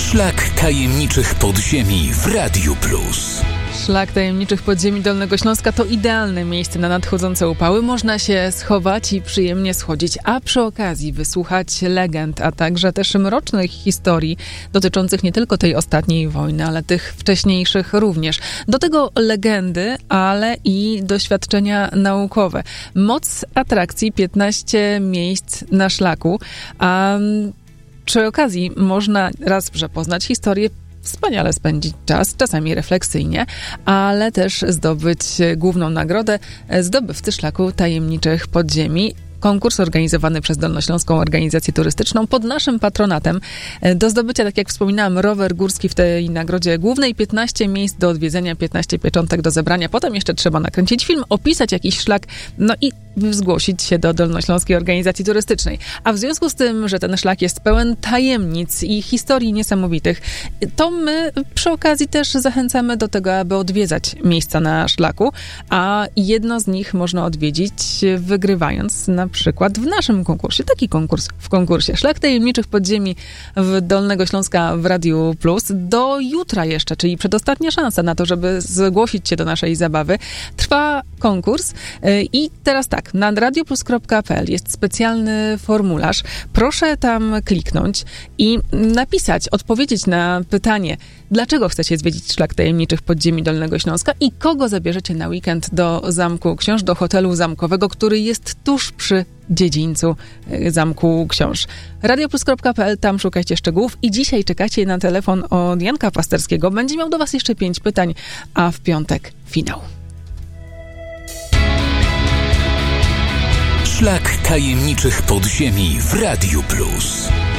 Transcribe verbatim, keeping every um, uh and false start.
Szlak tajemniczych podziemi w Radiu Plus. Szlak tajemniczych podziemi Dolnego Śląska to idealne miejsce na nadchodzące upały. Można się schować i przyjemnie schodzić, a przy okazji wysłuchać legend, a także też mrocznych historii dotyczących nie tylko tej ostatniej wojny, ale tych wcześniejszych również. Do tego legendy, ale i doświadczenia naukowe. Moc atrakcji, piętnaście miejsc na szlaku, a przy okazji można raz, że poznać historię, wspaniale spędzić czas, czasami refleksyjnie, ale też zdobyć główną nagrodę, zdobywcy szlaku tajemniczych podziemi. Konkurs organizowany przez Dolnośląską Organizację Turystyczną pod naszym patronatem. Do zdobycia, tak jak wspominałam, rower górski w tej nagrodzie głównej, piętnaście miejsc do odwiedzenia, piętnaście pieczątek do zebrania. Potem jeszcze trzeba nakręcić film, opisać jakiś szlak, no i zgłosić się do Dolnośląskiej Organizacji Turystycznej. A w związku z tym, że ten szlak jest pełen tajemnic i historii niesamowitych, to my przy okazji też zachęcamy do tego, aby odwiedzać miejsca na szlaku, a jedno z nich można odwiedzić, wygrywając na przykład w naszym konkursie. Taki konkurs w konkursie. Szlak tajemniczych podziemi w Dolnego Śląska w Radiu Plus. Do jutra jeszcze, czyli przedostatnia szansa na to, żeby zgłosić się do naszej zabawy. Trwa konkurs i teraz tak, na radioplus kropka pe el jest specjalny formularz. Proszę tam kliknąć i napisać, odpowiedzieć na pytanie, dlaczego chcecie zwiedzić Szlak tajemniczych podziemi Dolnego Śląska i kogo zabierzecie na weekend do Zamku Książ, do hotelu zamkowego, który jest tuż przy dziedzińcu Zamku Książ. radioplus kropka pe el, tam szukajcie szczegółów i dzisiaj czekacie na telefon od Janka Pasterskiego. Będzie miał do was jeszcze pięć pytań, a w piątek finał. Szlak tajemniczych podziemi w Radiu Plus.